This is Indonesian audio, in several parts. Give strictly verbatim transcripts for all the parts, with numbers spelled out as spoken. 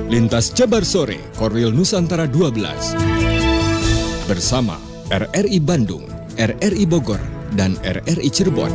Lintas Jabar Sore, Korwil Nusantara dua belas. Bersama R R I Bandung, R R I Bogor, dan R R I Cirebon.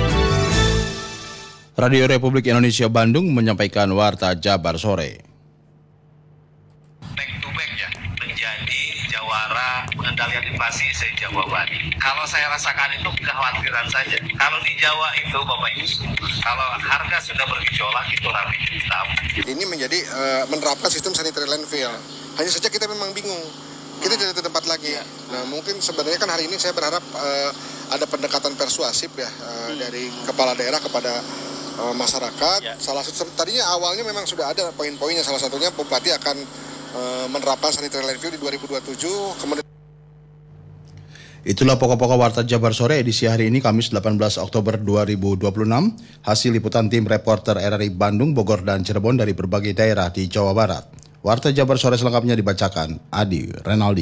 Radio Republik Indonesia Bandung menyampaikan Warta Jabar Sore. Back to back ya, menjadi jawara pengendalian inflasi se-Jawa Barat. Kalau saya rasakan itu kekhawatiran saja. Kalau di Jawa itu Bapak Ibu, kalau harga sudah bergejolak itu rame hitam. Ini menjadi uh, menerapkan sistem sanitary landfill. Hanya saja kita memang bingung. Kita tidak ada tempat lagi. Nah, mungkin sebenarnya kan hari ini saya berharap uh, ada pendekatan persuasif ya uh, dari kepala daerah kepada uh, masyarakat. Ya. Salah satu tadinya awalnya memang sudah ada poin-poinnya. Salah satunya Bupati akan uh, menerapkan sanitary landfill di dua ribu dua puluh tujuh. Kemudian itulah pokok-pokok Warta Jabar Sore edisi hari ini Kamis delapan belas Oktober dua ribu dua puluh enam. Hasil liputan tim reporter R R I Bandung, Bogor, dan Cirebon dari berbagai daerah di Jawa Barat. Warta Jabar Sore selengkapnya dibacakan Adi Renaldi.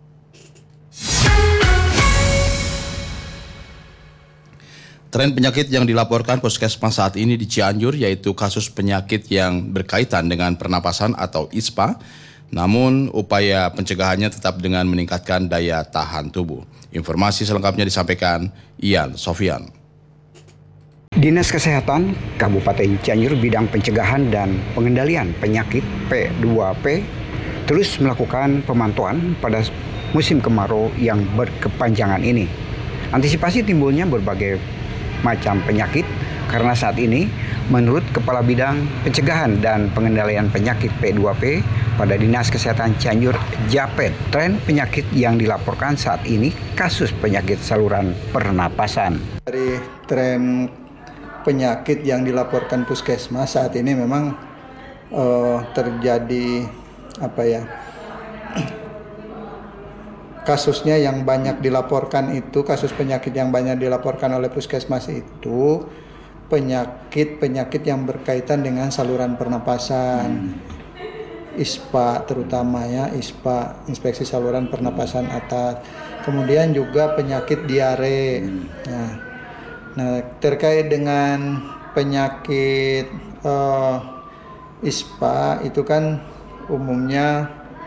Tren penyakit yang dilaporkan puskesmas saat ini di Cianjur yaitu kasus penyakit yang berkaitan dengan pernapasan atau I S P A. Namun upaya pencegahannya tetap dengan meningkatkan daya tahan tubuh. Informasi selengkapnya disampaikan Ian Sofian. Dinas Kesehatan Kabupaten Cianjur bidang pencegahan dan pengendalian penyakit P dua P terus melakukan pemantauan pada musim kemarau yang berkepanjangan ini. Antisipasi timbulnya berbagai macam penyakit karena saat ini menurut Kepala Bidang Pencegahan dan Pengendalian Penyakit P dua P pada Dinas Kesehatan Cianjur Japet, tren penyakit yang dilaporkan saat ini kasus penyakit saluran pernapasan. Dari tren penyakit yang dilaporkan puskesmas saat ini memang uh, terjadi apa ya kasusnya yang banyak dilaporkan itu kasus penyakit yang banyak dilaporkan oleh puskesmas itu penyakit-penyakit yang berkaitan dengan saluran pernapasan, hmm. I S P A terutama ya, I S P A, inspeksi saluran pernapasan atas, kemudian juga penyakit diare. Hmm. Nah, nah, terkait dengan penyakit uh, I S P A itu kan umumnya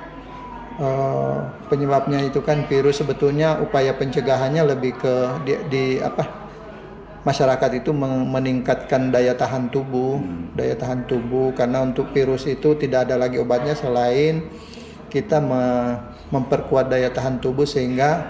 uh, penyebabnya itu kan virus, sebetulnya upaya pencegahannya lebih ke di, di apa? Masyarakat itu meningkatkan daya tahan tubuh, hmm. daya tahan tubuh karena untuk virus itu tidak ada lagi obatnya selain kita me- memperkuat daya tahan tubuh sehingga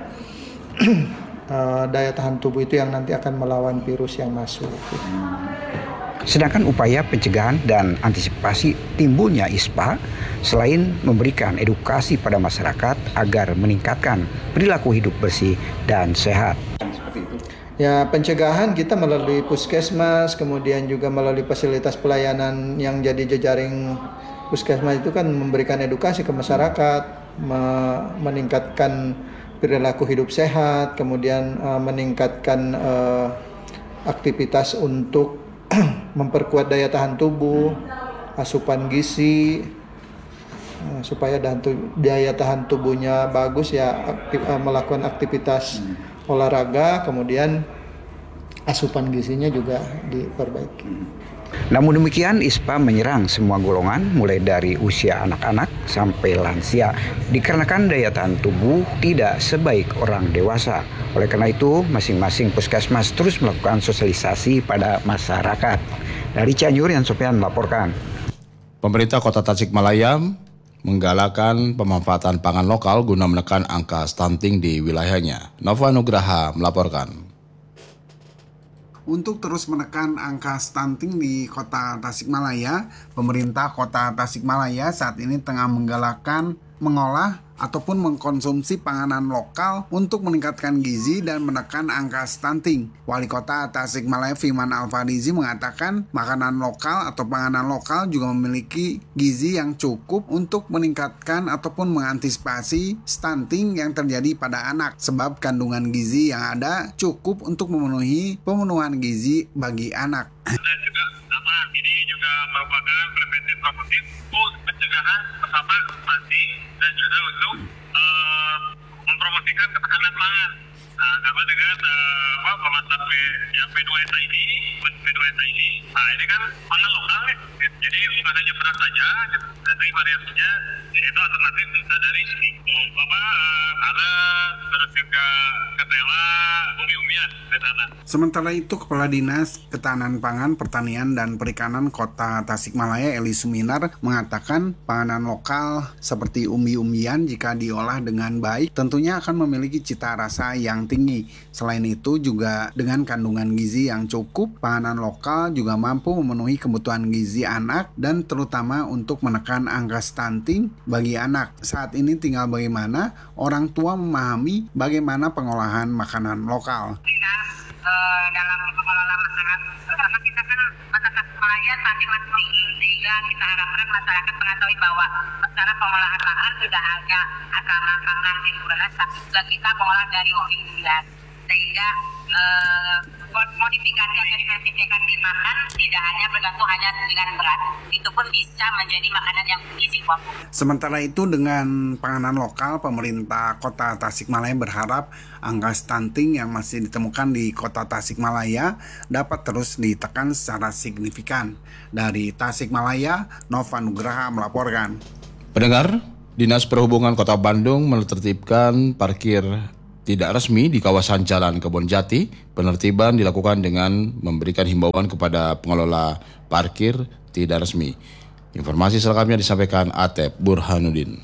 uh, daya tahan tubuh itu yang nanti akan melawan virus yang masuk. Sedangkan upaya pencegahan dan antisipasi timbulnya I S P A selain memberikan edukasi pada masyarakat agar meningkatkan perilaku hidup bersih dan sehat. Ya, pencegahan kita melalui puskesmas, kemudian juga melalui fasilitas pelayanan yang jadi jejaring puskesmas itu kan memberikan edukasi ke masyarakat, me- meningkatkan perilaku hidup sehat, kemudian uh, meningkatkan uh, aktivitas untuk memperkuat daya tahan tubuh, asupan gizi, uh, supaya daya tahan tubuhnya bagus ya, aktif, uh, melakukan aktivitas olahraga, kemudian asupan gizinya juga diperbaiki. Namun demikian, I S P A menyerang semua golongan mulai dari usia anak-anak sampai lansia dikarenakan daya tahan tubuh tidak sebaik orang dewasa. Oleh karena itu, masing-masing puskesmas terus melakukan sosialisasi pada masyarakat. Dari Cianjur, Ian Sofian melaporkan. Pemerintah Kota Tasikmalaya menggalakkan pemanfaatan pangan lokal guna menekan angka stunting di wilayahnya. Nova Nugraha melaporkan. Untuk terus menekan angka stunting di Kota Tasikmalaya, pemerintah Kota Tasikmalaya saat ini tengah menggalakkan mengolah ataupun mengkonsumsi panganan lokal untuk meningkatkan gizi dan menekan angka stunting. Wali Kota Tasikmalaya Firman Alfarizi mengatakan makanan lokal atau panganan lokal juga memiliki gizi yang cukup untuk meningkatkan ataupun mengantisipasi stunting yang terjadi pada anak, sebab kandungan gizi yang ada cukup untuk memenuhi pemenuhan gizi bagi anak. Dan juga apa, ini juga merupakan preventif promotif untuk pencegahan bersama stunting dan juga untuk uh, mempromosikan ketahanan pangan. Nah, sama dengan uh, apa, pemasaran ya, P dua S ini, P dua S ini. Nah, ini kan pangan lokal nih. Jadi bukan hanya beras saja, tapi variasinya yaitu alternatif bisa dari apa alas, terus juga ketela, umi-umian di sana. Sementara itu, Kepala Dinas Ketahanan Pangan, Pertanian, dan Perikanan Kota Tasikmalaya, Eli Suminar, mengatakan panganan lokal seperti umbi-umbian jika diolah dengan baik tentunya akan memiliki cita rasa yang tinggi. Selain itu juga dengan kandungan gizi yang cukup, panganan lokal juga mampu memenuhi kebutuhan gizi anak dan terutama untuk menekan angka stunting bagi anak. Saat ini tinggal bagaimana orang tua memahami bagaimana pengolahan makanan lokal. Uh, dalam mengelola makanan, karena kita kan masa Tasikmalaya saat ini masih tinggi, sehingga kita harapkan masyarakat mengetahui bahwa secara pengolahan lahan tidak hanya asal pangan di beras, tapi juga kita mengolah dari umbi-umbian, sehingga uh, modifikasi atau diversifikasi makan tidak hanya bergantung hanya dengan beras, itu pun bisa menjadi makanan yang bergizi kok. Sementara itu dengan panganan lokal, pemerintah Kota Tasikmalaya berharap angka stunting yang masih ditemukan di Kota Tasikmalaya dapat terus ditekan secara signifikan. Dari Tasikmalaya, Nova Nugraha melaporkan. Pendengar, Dinas Perhubungan Kota Bandung menertibkan parkir tidak resmi di kawasan Jalan Kebonjati. Penertiban dilakukan dengan memberikan himbauan kepada pengelola parkir tidak resmi. Informasi selengkapnya disampaikan Atep Burhanuddin.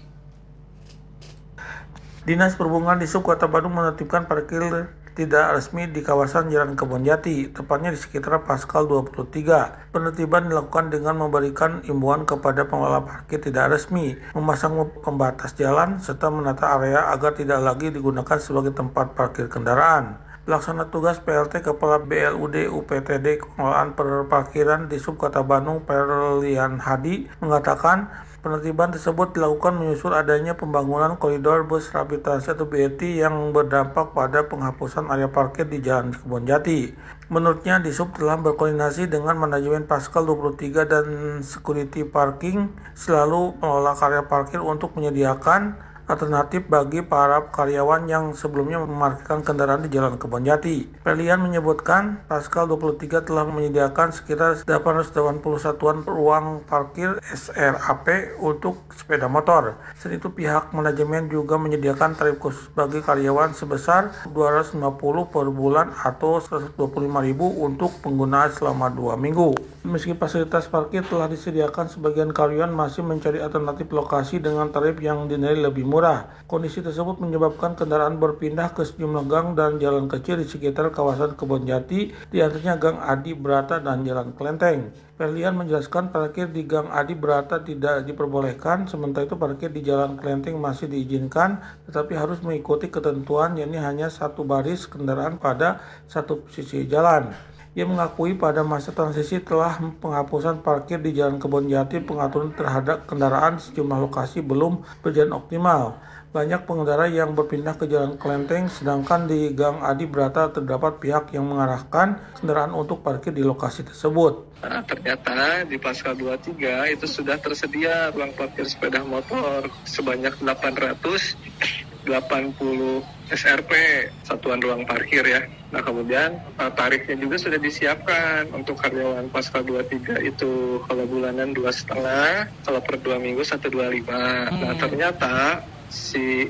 Dinas Perhubungan di Sub Kota Bandung menertibkan parkir tidak resmi di kawasan Jalan Kebonjati, tepatnya di sekitar Paskal dua puluh tiga. Penertiban dilakukan dengan memberikan imbauan kepada pengelola parkir tidak resmi, memasang pembatas jalan, serta menata area agar tidak lagi digunakan sebagai tempat parkir kendaraan. Pelaksana tugas P L T Kepala B L U D U P T D Pengelolaan Perparkiran di Sub Kota Bandung, Perlian Hadi, mengatakan penertiban tersebut dilakukan menyusul adanya pembangunan koridor bus rehabilitasi atau B R T yang berdampak pada penghapusan area parkir di Jalan Kebonjati. Menurutnya, Disub telah berkoordinasi dengan manajemen Paskal dua puluh tiga dan security parking selalu mengelola area parkir untuk menyediakan alternatif bagi para karyawan yang sebelumnya memarkirkan kendaraan di Jalan Kebonjati. Perlian menyebutkan Paskal dua puluh tiga telah menyediakan sekitar delapan ratus delapan puluh satuan ruang parkir S R A P untuk sepeda motor. Selain itu, pihak manajemen juga menyediakan tarif khusus bagi karyawan sebesar dua ratus lima puluh per bulan atau seratus dua puluh lima ribu untuk penggunaan selama dua minggu. Meski fasilitas parkir telah disediakan, sebagian karyawan masih mencari alternatif lokasi dengan tarif yang dinilai lebih murah. Kondisi tersebut menyebabkan kendaraan berpindah ke sejumlah gang dan jalan kecil di sekitar kawasan Kebonjati, di antaranya Gang Adi Brata dan Jalan Kelenteng. Perlian menjelaskan parkir di Gang Adi Brata tidak diperbolehkan, sementara itu parkir di Jalan Kelenteng masih diizinkan, tetapi harus mengikuti ketentuan, yakni hanya satu baris kendaraan pada satu sisi jalan. Ia mengakui pada masa transisi telah penghapusan parkir di Jalan Kebonjati, pengaturan terhadap kendaraan di sejumlah lokasi belum berjalan optimal. Banyak pengendara yang berpindah ke Jalan Kelenteng, sedangkan di Gang Adi Brata terdapat pihak yang mengarahkan kendaraan untuk parkir di lokasi tersebut. Nah, ternyata di Paskal dua puluh tiga itu sudah tersedia ruang parkir sepeda motor sebanyak delapan ratus delapan puluh S R P, satuan ruang parkir ya. Nah kemudian tarifnya juga sudah disiapkan untuk karyawan Paskal dua puluh tiga itu, kalau bulanan dua setengah, kalau per dua minggu satu dua lima. Nah ternyata si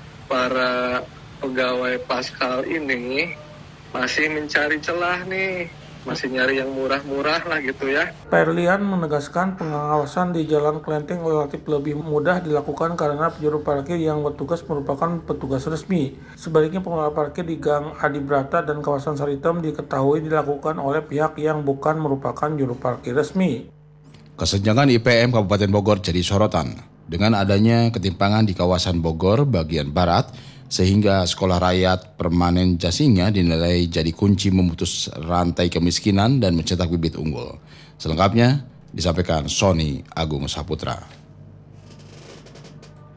para pegawai Paskal ini masih mencari celah nih, masih nyari yang murah-murah lah gitu ya. Perlian menegaskan pengawasan di Jalan Kelenteng relatif lebih mudah dilakukan karena juru parkir yang bertugas merupakan petugas resmi. Sebaliknya pengelola parkir di Gang Adi Brata dan kawasan Saritem diketahui dilakukan oleh pihak yang bukan merupakan juru parkir resmi. Kesenjangan I P M Kabupaten Bogor jadi sorotan dengan adanya ketimpangan di kawasan Bogor bagian barat, sehingga Sekolah Rakyat Permanen Jasinga dinilai jadi kunci memutus rantai kemiskinan dan mencetak bibit unggul. Selengkapnya disampaikan Sony Agung Saputra.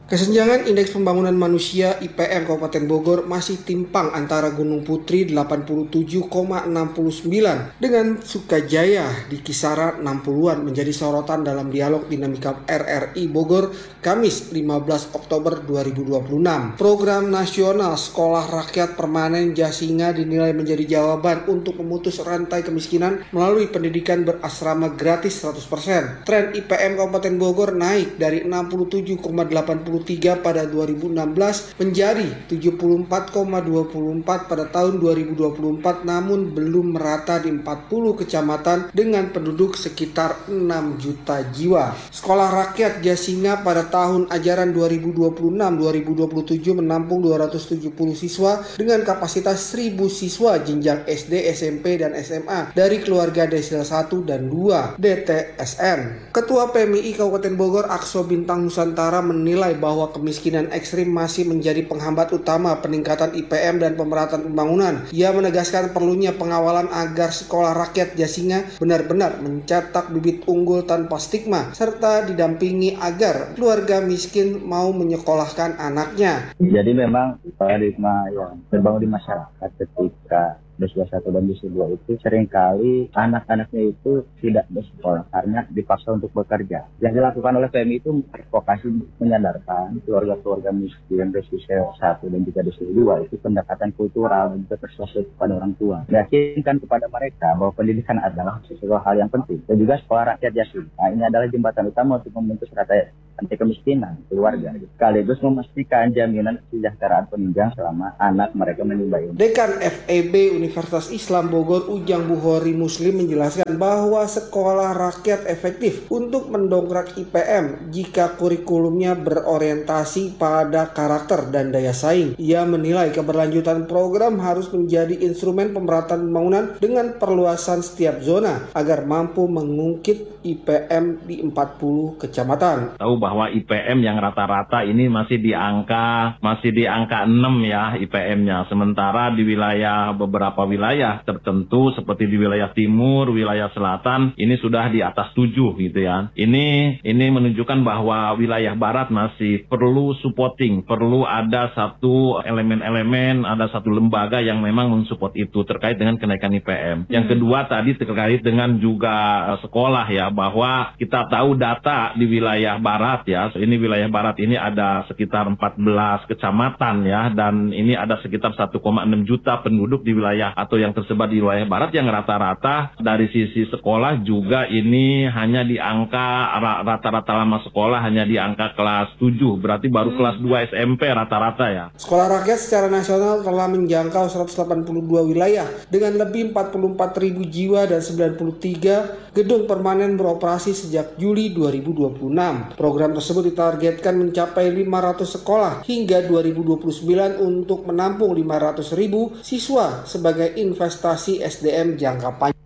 Kesenjangan Indeks Pembangunan Manusia I P M Kabupaten Bogor masih timpang antara Gunung Putri delapan puluh tujuh koma enam sembilan dengan Sukajaya di kisaran enam puluhan menjadi sorotan dalam dialog dinamika R R I Bogor Kamis lima belas Oktober dua ribu dua puluh enam. Program nasional Sekolah Rakyat Permanen Jasinga dinilai menjadi jawaban untuk memutus rantai kemiskinan melalui pendidikan berasrama gratis seratus persen. Tren I P M Kabupaten Bogor naik dari enam puluh tujuh koma delapan tiga pada dua ribu enam belas menjadi tujuh puluh empat koma dua empat pada tahun dua ribu dua puluh empat, namun belum merata di empat puluh kecamatan dengan penduduk sekitar enam juta jiwa. Sekolah Rakyat Jasinga pada tahun ajaran dua ribu dua puluh enam dua ribu dua puluh tujuh menampung dua ratus tujuh puluh siswa dengan kapasitas seribu siswa jenjang S D, S M P, dan S M A dari keluarga desil satu dan dua D T S N. Ketua P M I Kabupaten Bogor Akso Bintang Nusantara menilai bahwa bahwa kemiskinan ekstrim masih menjadi penghambat utama peningkatan I P M dan pemerataan pembangunan. Ia menegaskan perlunya pengawalan agar sekolah rakyat Jasinga benar-benar mencetak bibit unggul tanpa stigma, serta didampingi agar keluarga miskin mau menyekolahkan anaknya. Jadi memang paradigma yang terbangun di masyarakat ketika dosis satu dan dosis dua itu seringkali anak-anaknya itu tidak bersekolah karena dipaksa untuk bekerja. Yang dilakukan oleh P M I itu advokasi menyadarkan keluarga-keluarga miskin dosis satu dan juga dosis dua itu pendekatan kultural dan juga persuasif kepada orang tua. Meyakinkan kepada mereka bahwa pendidikan adalah sesuatu hal yang penting. Dan juga sekolah rakyat Jasinga. Nah, ini adalah jembatan utama untuk memutus rantai anti kemiskinan keluarga, sekaligus memastikan jaminan kesejahteraan penunjang selama anak mereka menimba ilmu. Dekan F E B Universitas Islam Bogor Ujang Bukhari Muslim menjelaskan bahwa sekolah rakyat efektif untuk mendongkrak I P M jika kurikulumnya berorientasi pada karakter dan daya saing. Ia menilai keberlanjutan program harus menjadi instrumen pemerataan pembangunan dengan perluasan setiap zona agar mampu mengungkit I P M di empat puluh kecamatan. Tahu bahwa I P M yang rata-rata ini masih di angka masih di angka enam ya I P M-nya. Sementara di wilayah beberapa wilayah tertentu seperti di wilayah timur, wilayah selatan ini sudah di atas tujuh gitu ya. Ini ini menunjukkan bahwa wilayah barat masih perlu supporting, perlu ada satu elemen-elemen, ada satu lembaga yang memang mensupport itu terkait dengan kenaikan I P M. Yang kedua tadi terkait dengan juga sekolah ya, bahwa kita tahu data di wilayah barat ya, ini wilayah barat ini ada sekitar empat belas kecamatan ya, dan ini ada sekitar satu koma enam juta penduduk di wilayah atau yang tersebar di wilayah barat, yang rata-rata dari sisi sekolah juga ini hanya di angka rata-rata lama sekolah hanya di angka kelas tujuh, berarti baru hmm. kelas dua S M P rata-rata ya. Sekolah rakyat secara nasional telah menjangkau seratus delapan puluh dua wilayah dengan lebih empat puluh empat ribu jiwa dan sembilan puluh tiga gedung permanen beroperasi sejak Juli dua ribu dua puluh enam. Program tersebut ditargetkan mencapai lima ratus sekolah hingga dua ribu dua puluh sembilan untuk menampung lima ratus ribu siswa sebagai investasi S D M jangka panjang.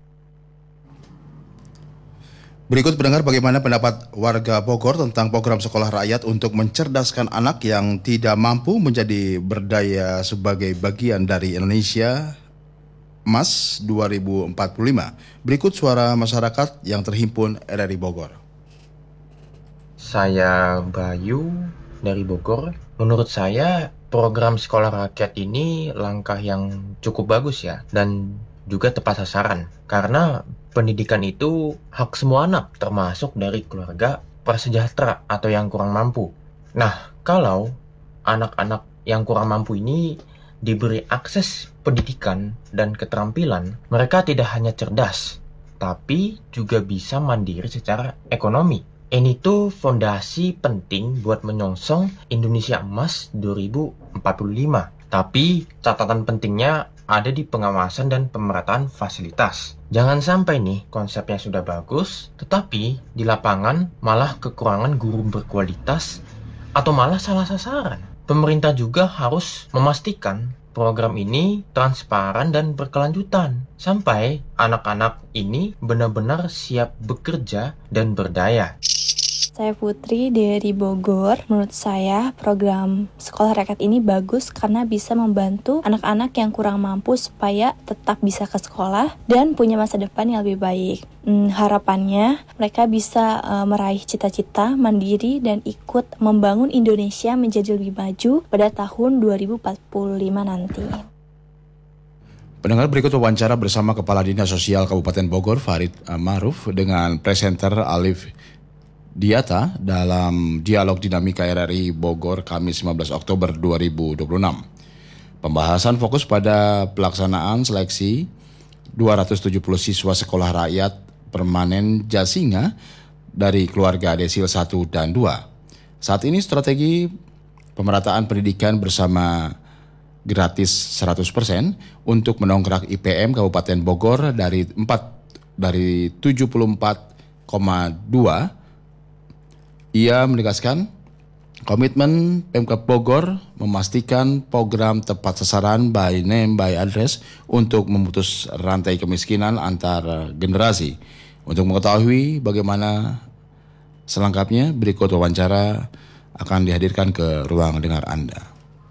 Berikut pendengar bagaimana pendapat warga Bogor tentang program sekolah rakyat untuk mencerdaskan anak yang tidak mampu menjadi berdaya sebagai bagian dari Indonesia Emas dua ribu empat puluh lima. Berikut suara masyarakat yang terhimpun R R I Bogor. Saya Bayu dari Bogor. Menurut saya program sekolah rakyat ini langkah yang cukup bagus ya, dan juga tepat sasaran. Karena pendidikan itu hak semua anak, termasuk dari keluarga prasejahtera atau yang kurang mampu. Nah, kalau anak-anak yang kurang mampu ini diberi akses pendidikan dan keterampilan, mereka tidak hanya cerdas, tapi juga bisa mandiri secara ekonomi. Ini tuh fondasi penting buat menyongsong Indonesia Emas dua ribu empat puluh lima. Tapi catatan pentingnya ada di pengawasan dan pemerataan fasilitas. Jangan sampai nih konsepnya sudah bagus, tetapi di lapangan malah kekurangan guru berkualitas atau malah salah sasaran. Pemerintah juga harus memastikan program ini transparan dan berkelanjutan sampai anak-anak ini benar-benar siap bekerja dan berdaya. Saya Putri dari Bogor. Menurut saya program sekolah rakyat ini bagus karena bisa membantu anak-anak yang kurang mampu supaya tetap bisa ke sekolah dan punya masa depan yang lebih baik. Hmm, harapannya mereka bisa uh, meraih cita-cita mandiri dan ikut membangun Indonesia menjadi lebih maju pada tahun dua ribu empat puluh lima nanti. Pendengar, berikut wawancara bersama Kepala Dinas Sosial Kabupaten Bogor Farid Ma'ruf dengan presenter Alif Diata dalam Dialog Dinamika R R I Bogor Kamis lima belas Oktober dua ribu dua puluh enam. Pembahasan fokus pada pelaksanaan seleksi dua ratus tujuh puluh siswa sekolah rakyat permanen Jasinga dari keluarga desil satu dan dua. Saat ini strategi pemerataan pendidikan bersama gratis seratus persen untuk mendongkrak I P M Kabupaten Bogor dari empat dari tujuh puluh empat koma dua. Ia menegaskan komitmen Pemkab Bogor memastikan program tepat sasaran by name by address untuk memutus rantai kemiskinan antar generasi. Untuk mengetahui bagaimana selengkapnya, berikut wawancara akan dihadirkan ke ruang dengar Anda.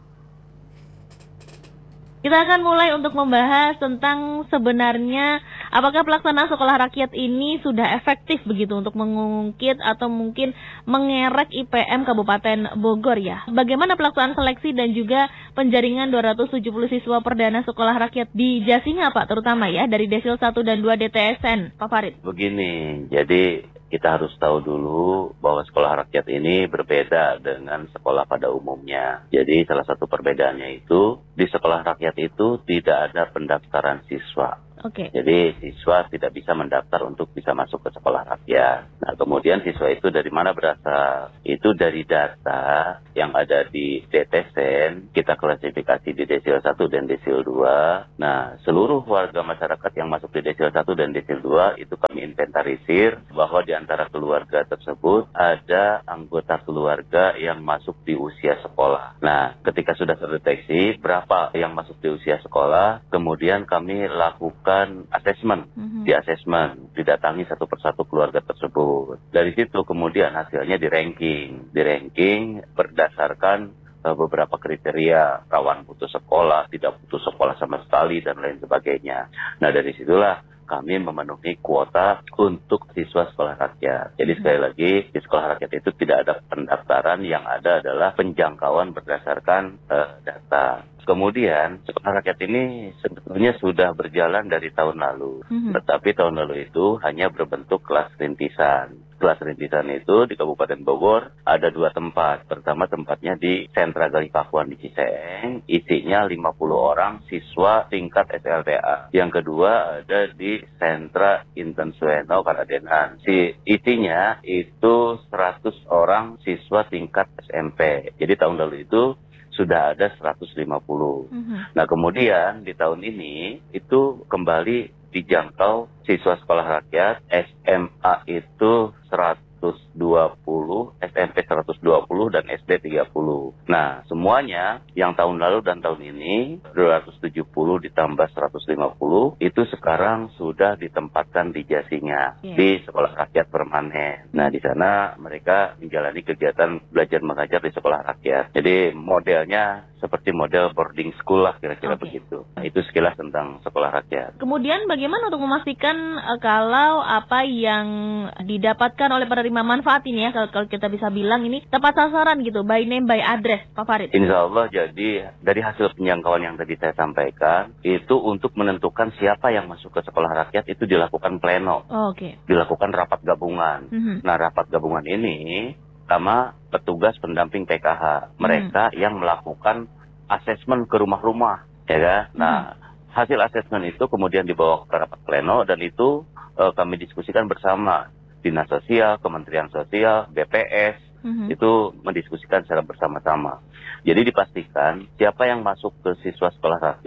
Kita akan mulai untuk membahas tentang sebenarnya apakah pelaksanaan sekolah rakyat ini sudah efektif begitu untuk mengungkit atau mungkin mengerek I P M Kabupaten Bogor ya. Bagaimana pelaksanaan seleksi dan juga penjaringan dua ratus tujuh puluh siswa perdana sekolah rakyat di Jasinga Pak, terutama ya dari Desil satu dan dua D T S N, Pak Farid? Begini, jadi kita harus tahu dulu bahwa sekolah rakyat ini berbeda dengan sekolah pada umumnya. Jadi salah satu perbedaannya itu, di sekolah rakyat itu tidak ada pendaftaran siswa. Oke. Jadi siswa tidak bisa mendaftar untuk bisa masuk ke sekolah rakyat. Nah, kemudian siswa itu dari mana berasal? Itu dari data yang ada di D T S N, kita klasifikasi di Desil satu dan Desil dua. Nah, seluruh warga masyarakat yang masuk di Desil satu dan Desil dua itu kami inventarisir bahwa di antara keluarga tersebut ada anggota keluarga yang masuk di usia sekolah. Nah, ketika sudah terdeteksi berapa yang masuk di usia sekolah, kemudian kami lakukan asesmen, mm-hmm. di asesmen, didatangi satu persatu keluarga tersebut. Dari situ kemudian hasilnya di ranking, di ranking berdasarkan uh, beberapa kriteria, rawan putus sekolah, tidak putus sekolah sama sekali dan lain sebagainya. Nah, dari situlah kami memenuhi kuota untuk siswa sekolah rakyat. Jadi sekali lagi, di sekolah rakyat itu tidak ada pendaftaran, yang ada adalah penjangkauan berdasarkan uh, data. Kemudian sekolah rakyat ini sebetulnya sudah berjalan dari tahun lalu, mm-hmm. tetapi tahun lalu itu hanya berbentuk kelas rintisan. Kelas rintisan itu di Kabupaten Bogor ada dua tempat. Pertama tempatnya di Sentra Gali Pakuan di Ciseeng, isinya lima puluh orang siswa tingkat S L T A. Yang kedua ada di Sentra Inten Sueno Karadenan. Si isinya itu seratus orang siswa tingkat S M P. Jadi tahun lalu itu sudah ada seratus lima puluh. Mm-hmm. Nah, kemudian di tahun ini itu kembali dijangkau siswa sekolah rakyat, S M A itu seratus dua puluh, S M P seratus dua puluh, dan S D tiga puluh. Nah, semuanya yang tahun lalu dan tahun ini dua ratus tujuh puluh ditambah seratus lima puluh itu sekarang sudah ditempatkan di Jasinga, yeah. di sekolah rakyat permanen. Nah, di sana mereka menjalani kegiatan belajar mengajar di sekolah rakyat. Jadi modelnya seperti model boarding school lah, kira-kira okay. begitu. Nah, itu sekilas tentang sekolah rakyat. Kemudian bagaimana untuk memastikan uh, kalau apa yang didapatkan oleh penerima manfaat ini ya, kalau, kalau kita bisa bilang ini tepat sasaran gitu, by name by address, Pak Farid? Insya Allah, jadi dari hasil penjangkauan yang tadi saya sampaikan, itu untuk menentukan siapa yang masuk ke sekolah rakyat itu dilakukan pleno. Oh, oke. Okay. Dilakukan rapat gabungan. Mm-hmm. Nah, rapat gabungan ini sama petugas pendamping P K H, mereka hmm. yang melakukan asesmen ke rumah-rumah, ya kan? Nah, hmm. hasil asesmen itu kemudian dibawa ke rapat pleno dan itu uh, kami diskusikan bersama Dinas Sosial, Kementerian Sosial, B P S, hmm. itu mendiskusikan secara bersama-sama. Jadi dipastikan siapa yang masuk ke siswa sekolah rakyat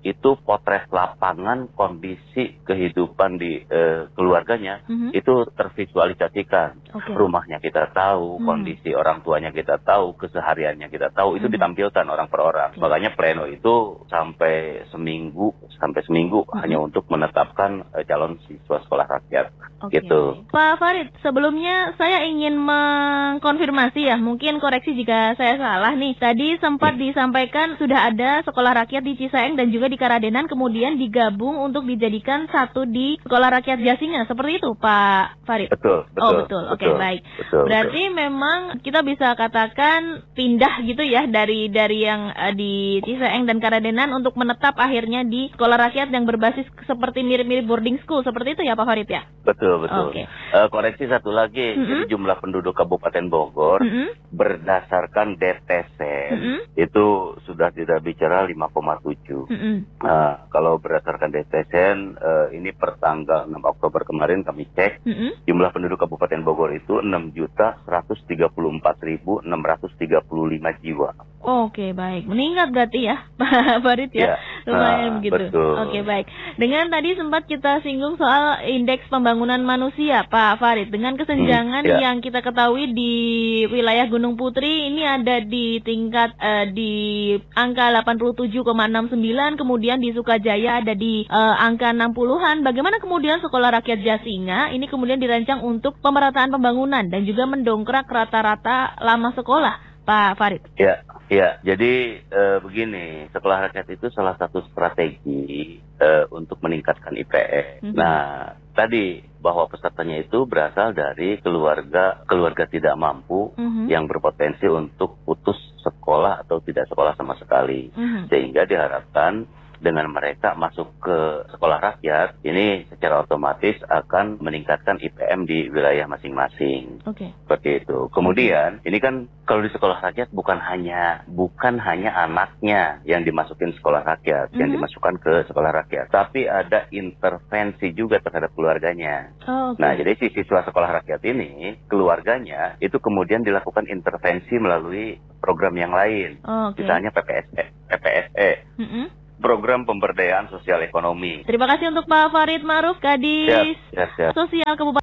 itu potret lapangan kondisi kehidupan di uh, keluarganya mm-hmm. itu tervisualisasikan. Okay. Rumahnya kita tahu, mm. kondisi orang tuanya kita tahu, kesehariannya kita tahu, itu mm-hmm. ditampilkan orang per orang. Okay. Makanya pleno itu sampai seminggu, sampai seminggu mm-hmm. hanya untuk menetapkan uh, calon siswa sekolah rakyat. Okay. Gitu. Pak Farid, sebelumnya saya ingin mengkonfirmasi ya, mungkin koreksi jika saya salah nih. Tadi sempat hmm. disampaikan sudah ada sekolah rakyat di Cisaeng dan juga di Karadenan, kemudian digabung untuk dijadikan satu di sekolah rakyat Jasinga. Seperti itu, Pak Farid? Betul, betul. Oh, betul. Oke, okay, baik. Betul, Berarti betul. memang kita bisa katakan pindah gitu ya dari dari yang uh, di Cisaeng dan Karadenan untuk menetap akhirnya di sekolah rakyat yang berbasis seperti mirip-mirip boarding school. Seperti itu ya, Pak Farid ya? Betul. Betul. Okay. Uh, koreksi satu lagi, mm-hmm. jadi jumlah penduduk Kabupaten Bogor mm-hmm. berdasarkan D T S E N mm-hmm. itu sudah tidak bicara lima koma tujuh. Mm-hmm. Uh, kalau berdasarkan D T S E N uh, ini per tanggal enam Oktober kemarin kami cek mm-hmm. jumlah penduduk Kabupaten Bogor itu enam juta seratus tiga puluh empat ribu enam ratus tiga puluh lima jiwa. Oke, baik. Meningkat berarti ya, Pak Farid ya. ya. Lumayan uh, begitu. Betul. Oke, baik. Dengan tadi sempat kita singgung soal indeks pembangunan manusia, Pak Farid. Dengan kesenjangan hmm, ya. yang kita ketahui di wilayah Gunung Putri ini ada di tingkat uh, di angka delapan puluh tujuh koma enam sembilan, kemudian di Sukajaya ada di uh, angka enam puluhan. Bagaimana kemudian Sekolah Rakyat Jasinga ini kemudian dirancang untuk pemerataan pembangunan dan juga mendongkrak rata-rata lama sekolah, Pak Farid? Ya. Ya, jadi e, begini, sekolah rakyat itu salah satu strategi e, untuk meningkatkan I P S. Mm-hmm. Nah, tadi bahwa pesertanya itu berasal dari keluarga keluarga tidak mampu mm-hmm. yang berpotensi untuk putus sekolah atau tidak sekolah sama sekali, mm-hmm. sehingga diharapkan dengan mereka masuk ke sekolah rakyat, ini secara otomatis akan meningkatkan I P M di wilayah masing-masing. Oke. Okay. Seperti itu. Kemudian, ini kan kalau di sekolah rakyat bukan hanya bukan hanya anaknya yang dimasukin sekolah rakyat, mm-hmm. yang dimasukkan ke sekolah rakyat, tapi ada intervensi juga terhadap keluarganya. Oh, okay. Nah, jadi si siswa sekolah rakyat ini, keluarganya itu kemudian dilakukan intervensi melalui program yang lain, oh, okay. misalnya P P S E, P P S E. Mm-hmm. Program Pemberdayaan Sosial Ekonomi. Terima kasih untuk Pak Farid Ma'ruf, Kadis siap, siap, siap. Sosial Kabupaten.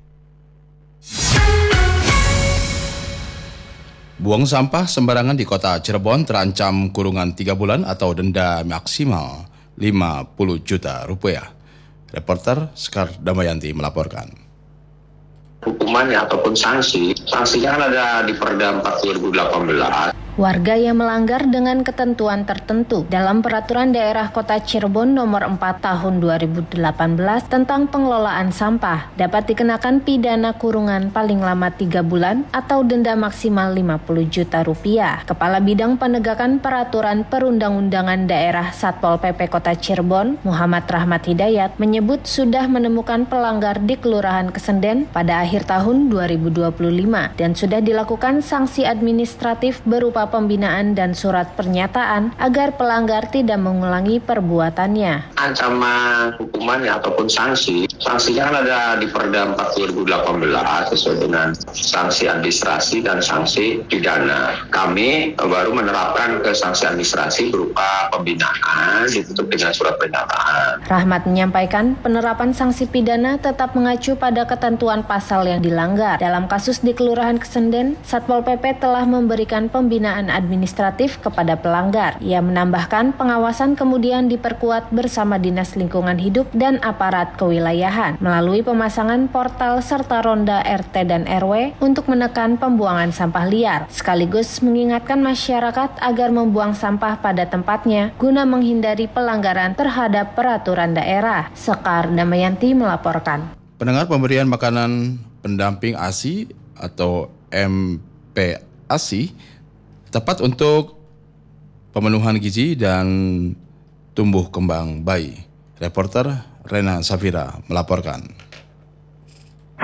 Buang sampah sembarangan di kota Cirebon terancam kurungan tiga bulan atau denda maksimal lima puluh juta rupiah. Reporter Sekar Damayanti melaporkan. Hukumannya ataupun sanksi, sanksinya kan ada di Perda empat dua ribu delapan belas. Warga yang melanggar dengan ketentuan tertentu dalam Peraturan Daerah Kota Cirebon Nomor empat Tahun dua ribu delapan belas tentang pengelolaan sampah dapat dikenakan pidana kurungan paling lama tiga bulan atau denda maksimal lima puluh juta rupiah. Kepala Bidang Penegakan Peraturan Perundang-undangan Daerah Satpol P P Kota Cirebon, Muhammad Rahmat Hidayat, menyebut sudah menemukan pelanggar di Kelurahan Kesenden pada akhir tahun dua ribu dua puluh lima dan sudah dilakukan sanksi administratif berupa pembinaan dan surat pernyataan agar pelanggar tidak mengulangi perbuatannya. Ancaman hukumannya ataupun sanksi, sanksinya kan ada di Perda empat dua ribu delapan belas sesuai dengan sanksi administrasi dan sanksi pidana. Kami baru menerapkan ke sanksi administrasi berupa pembinaan ditutup dengan surat pernyataan. Rahmat menyampaikan penerapan sanksi pidana tetap mengacu pada ketentuan pasal yang dilanggar. Dalam kasus di Kelurahan Kesenden, Satpol P P telah memberikan pembinaan administratif kepada pelanggar. Ia menambahkan pengawasan kemudian diperkuat bersama Dinas Lingkungan Hidup dan aparat kewilayahan melalui pemasangan portal serta ronda R T dan R W untuk menekan pembuangan sampah liar, sekaligus mengingatkan masyarakat agar membuang sampah pada tempatnya guna menghindari pelanggaran terhadap peraturan daerah. Sekar Damayanti melaporkan. Pendengar, pemberian makanan pendamping A S I atau M P A S I tepat untuk pemenuhan gizi dan tumbuh kembang bayi. Reporter Rena Safira melaporkan.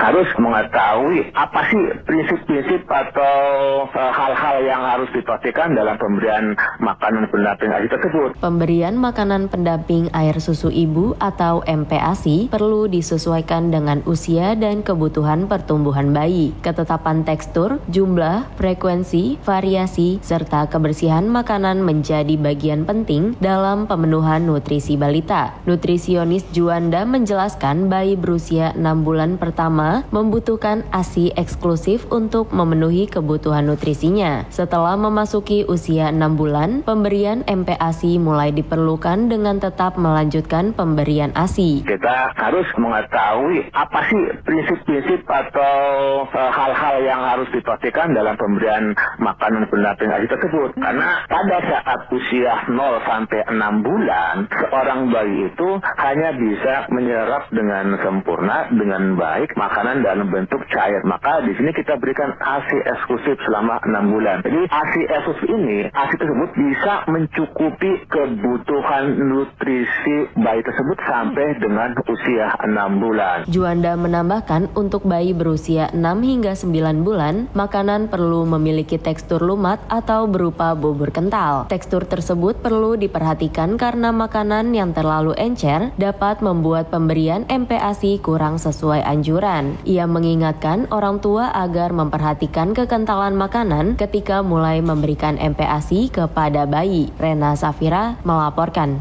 harus mengetahui apa sih prinsip-prinsip atau uh, hal-hal yang harus diperhatikan dalam pemberian makanan pendamping A S I tersebut. Pemberian makanan pendamping air susu ibu atau M P A S I perlu disesuaikan dengan usia dan kebutuhan pertumbuhan bayi. Ketetapan tekstur, jumlah, frekuensi, variasi, serta kebersihan makanan menjadi bagian penting dalam pemenuhan nutrisi balita. Nutrisionis Juanda menjelaskan bayi berusia enam bulan pertama membutuhkan A S I eksklusif untuk memenuhi kebutuhan nutrisinya. Setelah memasuki usia enam bulan, pemberian M P A S I mulai diperlukan dengan tetap melanjutkan pemberian A S I. Kita harus mengetahui apa sih prinsip-prinsip atau uh, hal-hal yang harus diperhatikan dalam pemberian makanan pendamping A S I tersebut. Karena pada saat usia nol sampai enam bulan, seorang bayi itu hanya bisa menyerap dengan sempurna, dengan baik makanan dalam bentuk cair. Maka di sini kita berikan A S I eksklusif selama enam bulan. Jadi A S I eksklusif ini, A S I tersebut bisa mencukupi kebutuhan nutrisi bayi tersebut sampai dengan usia enam bulan. Juanda menambahkan untuk bayi berusia enam hingga sembilan bulan, makanan perlu memiliki tekstur lumat atau berupa bubur kental. Tekstur tersebut perlu diperhatikan karena makanan yang terlalu encer dapat membuat pemberian M P A S I kurang sesuai anjuran. Ia mengingatkan orang tua agar memperhatikan kekentalan makanan ketika mulai memberikan M P A S I kepada bayi. Rena Safira melaporkan.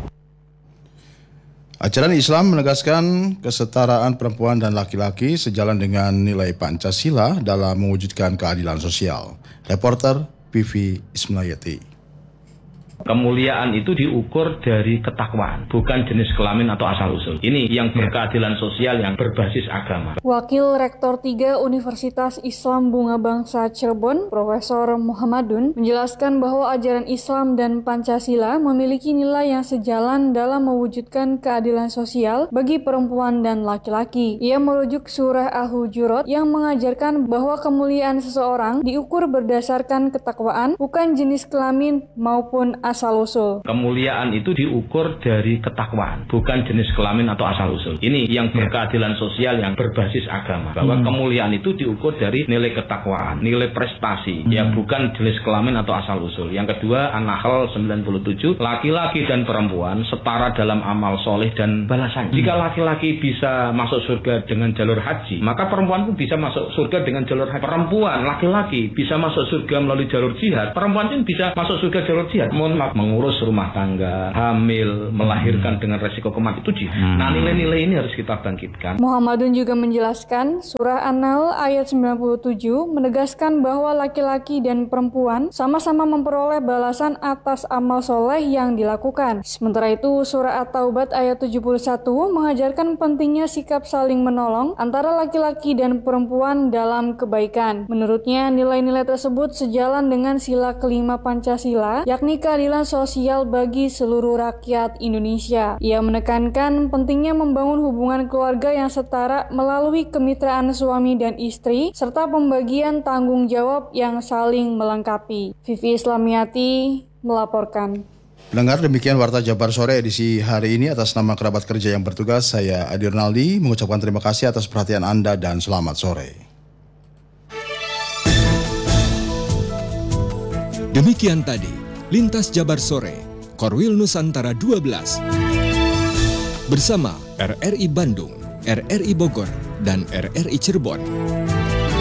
Ajaran Islam menegaskan kesetaraan perempuan dan laki-laki sejalan dengan nilai Pancasila dalam mewujudkan keadilan sosial. Reporter P V Ismayati. Kemuliaan itu diukur dari ketakwaan, bukan jenis kelamin atau asal-usul. Ini yang berkeadilan sosial yang berbasis agama. Wakil Rektor tiga Universitas Islam Bunga Bangsa Cirebon, Profesor Muhammadun, menjelaskan bahwa ajaran Islam dan Pancasila memiliki nilai yang sejalan dalam mewujudkan keadilan sosial bagi perempuan dan laki-laki. Ia merujuk surah Al-Hujurat yang mengajarkan bahwa kemuliaan seseorang diukur berdasarkan ketakwaan, bukan jenis kelamin maupun asal-usul. Kemuliaan itu diukur dari ketakwaan, bukan jenis kelamin atau asal-usul. Ini yang berkeadilan sosial yang berbasis agama. Bahwa hmm. kemuliaan itu diukur dari nilai ketakwaan, nilai prestasi, hmm. yang bukan jenis kelamin atau asal-usul. Yang kedua, An-Nahl sembilan puluh tujuh, laki-laki dan perempuan setara dalam amal soleh dan balasannya. Hmm. Jika laki-laki bisa masuk surga dengan jalur haji, maka perempuan pun bisa masuk surga dengan jalur haji. Perempuan, laki-laki bisa masuk surga melalui jalur jihad. Perempuan pun bisa masuk surga jalur jihad. Mohon mengurus rumah tangga, hamil, melahirkan hmm. dengan resiko kematian itu jihad. Hmm. Nah, nilai-nilai ini harus kita bangkitkan. Muhammadun juga menjelaskan surah An-Nahl ayat sembilan puluh tujuh menegaskan bahwa laki-laki dan perempuan sama-sama memperoleh balasan atas amal soleh yang dilakukan. Sementara itu surah At-Taubat ayat tujuh puluh satu mengajarkan pentingnya sikap saling menolong antara laki-laki dan perempuan dalam kebaikan. Menurutnya nilai-nilai tersebut sejalan dengan sila kelima Pancasila, yakni keadilan sosial bagi seluruh rakyat Indonesia. Ia menekankan pentingnya membangun hubungan keluarga yang setara melalui kemitraan suami dan istri, serta pembagian tanggung jawab yang saling melengkapi. Vivi Islamiyati melaporkan. Pendengar, demikian Warta Jabar Sore edisi hari ini. Atas nama kerabat kerja yang bertugas, saya Adi Ronaldi mengucapkan terima kasih atas perhatian Anda dan selamat sore. Demikian tadi Lintas Jabar Sore, Korwil Nusantara dua belas. Bersama R R I Bandung, R R I Bogor, dan R R I Cirebon.